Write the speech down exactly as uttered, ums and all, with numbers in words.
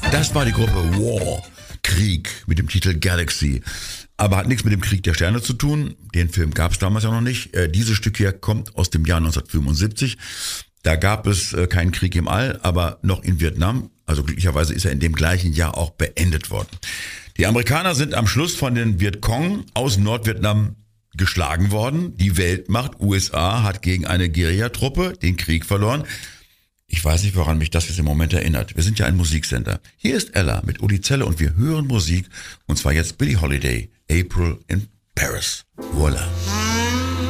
Das war die Gruppe War, Krieg, mit dem Titel Galaxy. Aber hat nichts mit dem Krieg der Sterne zu tun. Den Film gab es damals ja noch nicht. Äh, dieses Stück hier kommt aus dem Jahr neunzehnhundertfünfundsiebzig. Da gab es äh, keinen Krieg im All, aber noch in Vietnam. Also glücklicherweise ist er in dem gleichen Jahr auch beendet worden. Die Amerikaner sind am Schluss von den Vietcong aus Nordvietnam geschlagen worden. Die Weltmacht U S A hat gegen eine Guerillatruppe den Krieg verloren. Ich weiß nicht, woran mich das jetzt im Moment erinnert. Wir sind ja ein Musiksender. Hier ist Ella mit Uli Zelle und wir hören Musik. Und zwar jetzt Billie Holiday, April in Paris. Voila.